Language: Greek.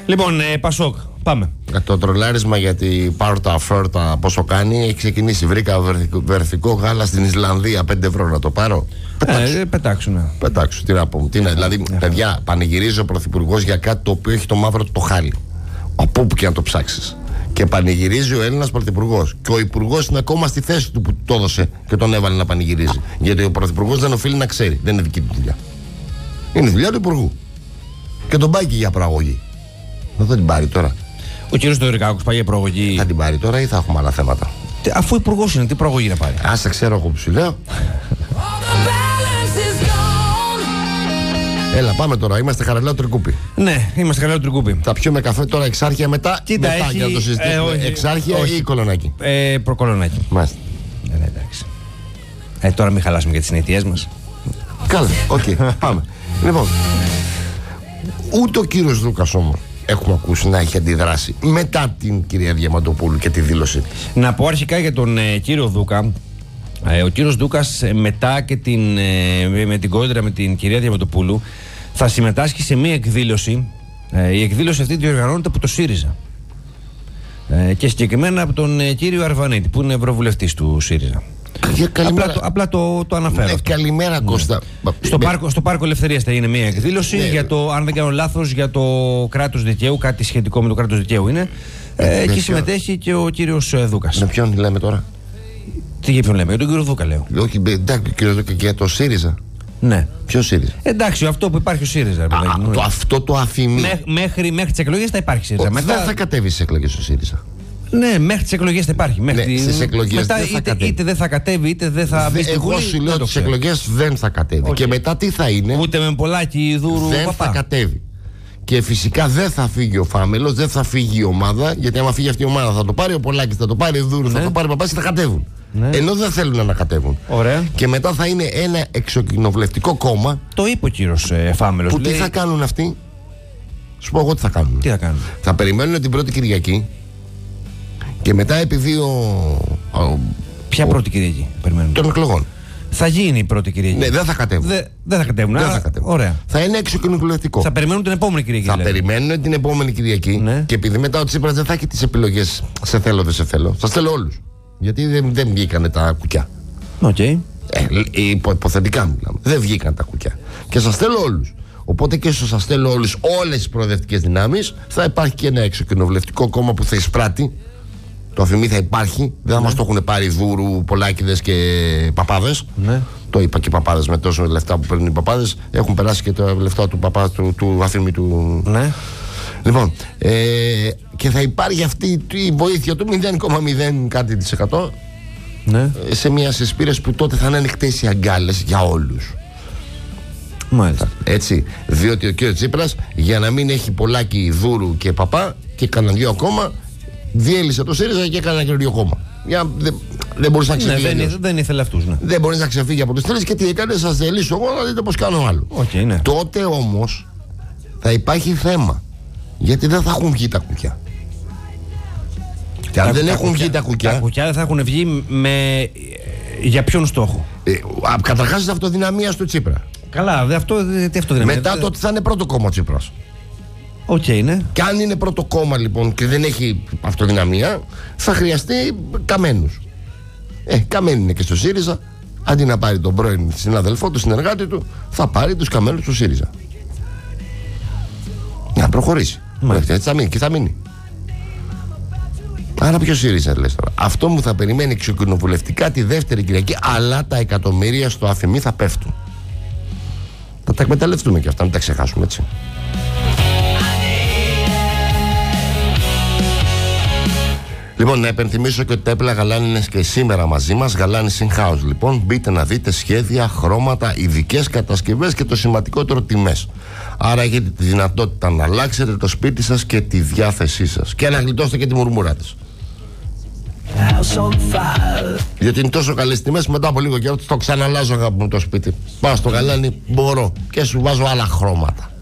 Λοιπόν, Πασόκ, πάμε. Το τρολάρισμα για την πάρτα φέρτα πόσο κάνει έχει ξεκινήσει. Βρήκα βερθικό γάλα στην Ισλανδία, 5 ευρώ να το πάρω. Πετάξουν. Πετάξουν, τι να πούμε. Δηλαδή, παιδιά, πανηγυρίζει ο Πρωθυπουργός για κάτι το οποίο έχει το μαύρο το χάλι. Από όπου και να το ψάξεις. Και πανηγυρίζει ο Έλληνας Πρωθυπουργός. Και ο Υπουργός είναι ακόμα στη θέση του που το έδωσε και τον έβαλε να πανηγυρίζει. Γιατί ο Πρωθυπουργός δεν οφείλει να ξέρει. Δεν είναι δική του δουλειά. Είναι δουλειά του Υπουργού. Και τον πάει και για προαγωγή. Δεν θα την πάρει τώρα. Ο κύριος Θεοδωρικάκος πάει για προαγωγή. Θα την πάρει τώρα ή θα έχουμε άλλα θέματα? Αφού Υπουργός είναι, τι προαγωγή να πάρει? Άσε, ξέρω εγώ που σου λέω. Έλα, πάμε τώρα. Είμαστε Χαραλάου Τρικούπι. Ναι, είμαστε Χαραλάου Τρικούπι. Θα πιούμε καφέ τώρα Εξάρχεια μετά. Κοίτα, μετά έχει, για να το συζητήσουμε. Εξάρχεια ή Κολονάκι? Προκολονάκι. Μάλιστα. Εντάξει. Τώρα μην χαλάσουμε για τις συναιτίες μας. Καλά, οκ, πάμε. Λοιπόν, ούτε ο κύριος Δούκας όμως έχουμε ακούσει να έχει αντιδράσει μετά την κυρία Διαμαντοπούλου και τη δήλωσή της. Να πω αρχικά για τον κύριο Δούκα. Ο κύριος Δούκας μετά και με την κόντρα με την κυρία Διαμαντοπούλου θα συμμετάσχει σε μία εκδήλωση. Η εκδήλωση αυτή διοργανώνεται από το ΣΥΡΙΖΑ και συγκεκριμένα από τον κύριο Αρβανίτη που είναι ευρωβουλευτής του ΣΥΡΙΖΑ. Απλά το αναφέρω. Καλημέρα, Κώστα. Στο Πάρκο Ελευθερίας θα είναι μια εκδήλωση για το, αν δεν κάνω λάθος, για το κράτος δικαίου, κάτι σχετικό με το κράτος δικαίου είναι. Εκεί συμμετέχει και ο κύριος Δούκας. Με ποιον λέμε τώρα? Τι για ποιον λέμε? Για τον κύριο Δούκα λέω. Όχι, εντάξει, κύριο Δούκα, και για το ΣΥΡΙΖΑ. Ναι. Ποιο ΣΥΡΙΖΑ? Εντάξει, αυτό που υπάρχει ο ΣΥΡΙΖΑ. Αυτό το αφημί. Μέχρι τις εκλογές θα υπάρχει ΣΥΡΙΖΑ. Δεν θα κατέβει στις εκλογές ο ΣΥΡΙΖΑ. Ναι, μέχρι τις εκλογές θα υπάρχει. Στις εκλογές μετά δεν θα κατέβει. Είτε δεν θα κατέβει, είτε δεν θα μπει στη Βουλή. Εγώ σου λέω ότι στις εκλογές δεν θα κατέβει. Και μετά τι θα είναι? Ούτε με πολλάκι δούρου δεν παπά. Θα κατέβει. Και φυσικά δεν θα φύγει ο Φάμελος, δεν θα φύγει η ομάδα. Γιατί άμα φύγει αυτή η ομάδα θα το πάρει ο Πολάκης, θα το πάρει ο Δούρου, θα το πάρει ο Παπάς και θα κατέβουν. Ναι. Ενώ δεν θέλουν να κατέβουν. Ωραία. Και μετά θα είναι ένα εξοκοινοβουλευτικό κόμμα. Το είπε ο κύριος Φάμελος. Που τι θα κάνουν αυτοί? Σου πω εγώ τι θα κάνουν. Τι θα κάνουν? Θα περιμένουν την πρώτη Κυριακή. Και μετά επειδή Ποια πρώτη Κυριακή περιμένουν? Των εκλογών. Θα γίνει η πρώτη Κυριακή. Ναι, δεν θα κατέβουν. Δεν θα κατέβουν. Ωραία. Θα είναι εξοκοινοβουλευτικό. Θα περιμένουν την επόμενη Κυριακή. Θα περιμένουν την επόμενη Κυριακή. Ναι. Και επειδή μετά ο Τσίπρας δεν θα έχει τις επιλογές σε θέλω, δεν σε θέλω. Σας θέλω όλους. Γιατί δεν βγήκανε τα κουκιά. Okay. Υποθετικά μιλάμε. Δεν βγήκαν τα κουκιά. Και σας θέλω όλους. Οπότε και όσο σας θέλω όλους, όλες τις προοδευτικές δυνάμεις, θα υπάρχει και ένα εξοκοινοβουλευτικό κόμμα που θα εισπράττει. Το αφημί θα υπάρχει. Δεν θα μας το έχουν πάρει Δούρου, Πολάκηδες και Παπάδες. Ναι. Το είπα και οι Παπάδες με τόσο λεφτά που παίρνουν οι Παπάδες. Έχουν περάσει και τα λεφτά του παπά του αφημί του. Ναι. Λοιπόν, και θα υπάρχει αυτή η βοήθεια του 0,0 κάτι της εκατό. Ναι. Σε μια συσπήρες που τότε θα είναι ανοιχτές οι αγκάλες για όλους. Μάλιστα. Έτσι, διότι ο κ. Τσίπρας για να μην έχει Πολάκη, Δούρου και Παπά και κανένα δυο ακόμα, διέλυσε το ΣΥΡΙΖΑ και έκανε ένα καινούριο κόμμα. Δεν μπορούσε να ξεφύγει. Ναι, δεν ήθελε αυτούς. Ναι. Δεν μπορεί να ξεφύγει από τους τρεις και τι έκανε, σας διελύσω εγώ να δείτε πώς κάνω άλλο. Okay, ναι. Τότε όμως θα υπάρχει θέμα. Γιατί δεν θα έχουν βγει τα κουκιά. Και αν δεν έχουν βγει τα κουκιά. Τα κουκιά δεν θα έχουν βγει για ποιον στόχο? Καταρχάς της αυτοδυναμίας του Τσίπρα. Καλά, τι αυτοδυναμία? Μετά το ότι θα είναι πρώτο κόμμα ο Τσίπρας. Ναι. Και αν είναι πρώτο κόμμα λοιπόν και δεν έχει αυτοδυναμία, θα χρειαστεί καμένους. Καμένοι είναι και στο ΣΥΡΙΖΑ. Αντί να πάρει τον πρώην συναδελφό του, συνεργάτη του, θα πάρει τους καμένους του ΣΥΡΙΖΑ. Να προχωρήσει. Έτσι θα μείνει και θα μείνει. Άρα ποιο ΣΥΡΙΖΑ λες τώρα? Αυτό μου θα περιμένει εξοκοινοβουλευτικά τη δεύτερη Κυριακή, αλλά τα εκατομμύρια στο αφημί θα πέφτουν. Θα τα εκμεταλλευτούμε και αυτά, μην τα ξεχάσουμε, έτσι. Λοιπόν, να υπενθυμίσω και ότι τα έπλα Γαλάνη είναι και σήμερα μαζί μας. Γαλάνη in house, λοιπόν. Μπείτε να δείτε σχέδια, χρώματα, ειδικές κατασκευές και το σημαντικότερο, τιμές. Άρα έχετε τη δυνατότητα να αλλάξετε το σπίτι σας και τη διάθεσή σας. Και να γλιτώσετε και τη μουρμούρα της. Γιατί είναι τόσο καλές τιμές, μετά από λίγο καιρό το ξαναλάζω, αγάπη μου, το σπίτι. Πάω στο Γαλάνη, μπορώ. Και σου βάζω άλλα χρώματα.